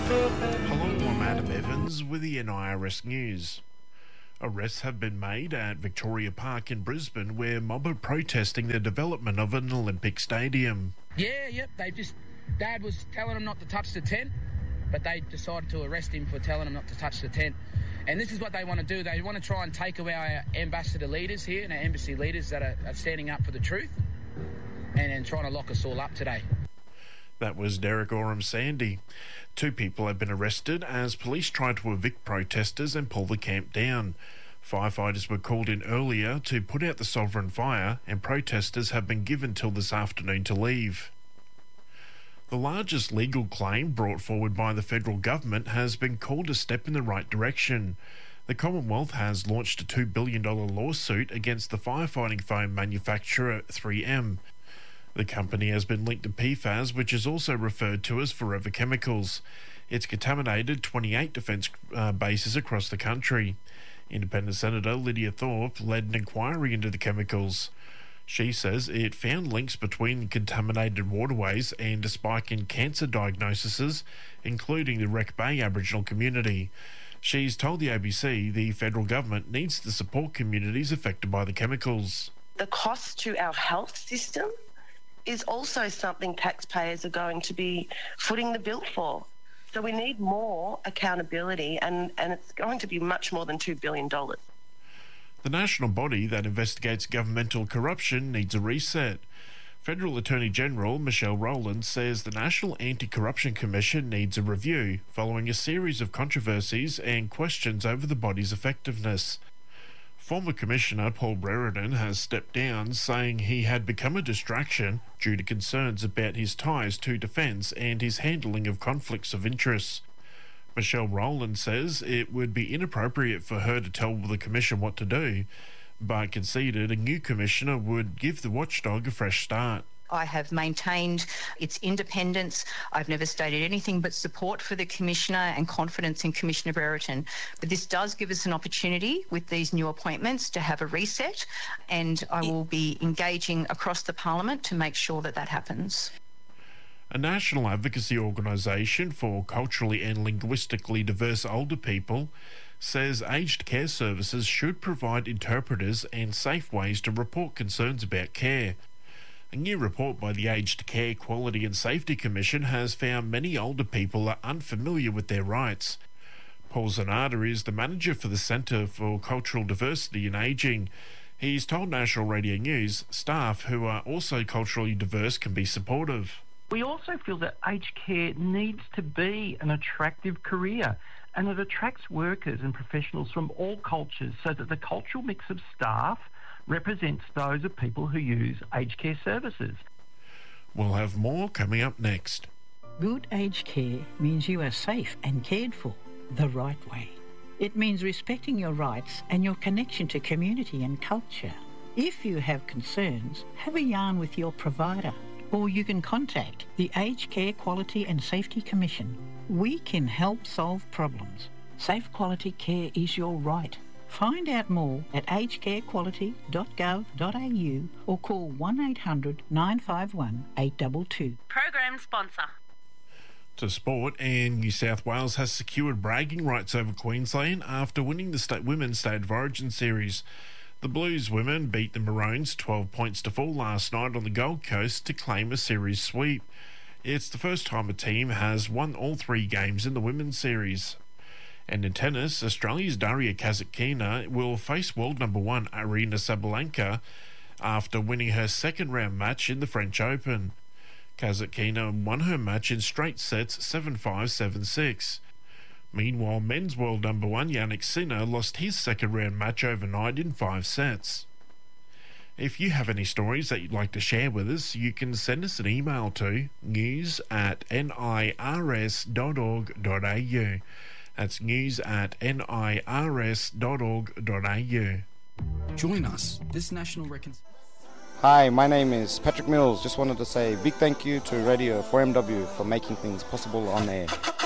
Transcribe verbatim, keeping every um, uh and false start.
Hello, I'm Adam Evans with the N I R S News. Arrests have been made at Victoria Park in Brisbane, where mob are protesting the development of an Olympic stadium. Yeah, yep, they just... Dad was telling them not to touch the tent, but they decided to arrest him for telling them not to touch the tent. And this is what they want to do. They want to try and take away our ambassador leaders here and our embassy leaders that are, are standing up for the truth and, and trying to lock us all up today. That was Derek Oram Sandy. Two people have been arrested as police tried to evict protesters and pull the camp down. Firefighters were called in earlier to put out the sovereign fire, and protesters have been given till this afternoon to leave. The largest legal claim brought forward by the federal government has been called a step in the right direction. The Commonwealth has launched a two billion dollars lawsuit against the firefighting foam manufacturer three M. The company has been linked to P FAS, which is also referred to as Forever Chemicals. It's contaminated twenty-eight defence uh, bases across the country. Independent Senator Lydia Thorpe led an inquiry into the chemicals. She says it found links between contaminated waterways and a spike in cancer diagnoses, including the Wreck Bay Aboriginal community. She's told the A B C the federal government needs to support communities affected by the chemicals. The cost to our health system is also something taxpayers are going to be footing the bill for. So we need more accountability, and, and it's going to be much more than two billion dollars. The national body that investigates governmental corruption needs a reset. Federal Attorney General Michelle Rowland says the National Anti-Corruption Commission needs a review following a series of controversies and questions over the body's effectiveness. Former Commissioner Paul Brereton has stepped down, saying he had become a distraction due to concerns about his ties to defence and his handling of conflicts of interest. Michelle Rowland says it would be inappropriate for her to tell the Commission what to do, but conceded a new Commissioner would give the watchdog a fresh start. I have maintained its independence. I've never stated anything but support for the Commissioner and confidence in Commissioner Brereton. But this does give us an opportunity with these new appointments to have a reset, and I will be engaging across the Parliament to make sure that that happens. A national advocacy organisation for culturally and linguistically diverse older people says aged care services should provide interpreters and safe ways to report concerns about care. A new report by the Aged Care Quality and Safety Commission has found many older people are unfamiliar with their rights. Paul Zanata is the manager for the Centre for Cultural Diversity and Ageing. He's told National Radio News staff who are also culturally diverse can be supportive. We also feel that aged care needs to be an attractive career, and it attracts workers and professionals from all cultures so that the cultural mix of staff represents those of people who use aged care services. We'll have more coming up next. Good aged care means you are safe and cared for the right way. It means respecting your rights and your connection to community and culture. If you have concerns, have a yarn with your provider, or you can contact the Aged Care Quality and Safety Commission. We can help solve problems. Safe quality care is your right. Find out more at aged care quality dot gov dot a u or call one eight hundred nine five one eight two two. Program sponsor. To sport, and New South Wales has secured bragging rights over Queensland after winning the state Women's State of Origin series. The Blues women beat the Maroons twelve points to four last night on the Gold Coast to claim a series sweep. It's the first time a team has won all three games in the women's series. And in tennis, Australia's Daria Kasatkina will face world number one Aryna Sabalenka after winning her second round match in the French Open. Kasatkina won her match in straight sets seven five, seven six. Meanwhile, men's world number one Jannik Sinner lost his second round match overnight in five sets. If you have any stories that you'd like to share with us, you can send us an email to news at nirs dot org dot a u. That's news at nirs dot org dot a u. Join us. This National Reconciliation. Hi, my name is Patrick Mills. Just wanted to say a big thank you to Radio four M W for making things possible on air.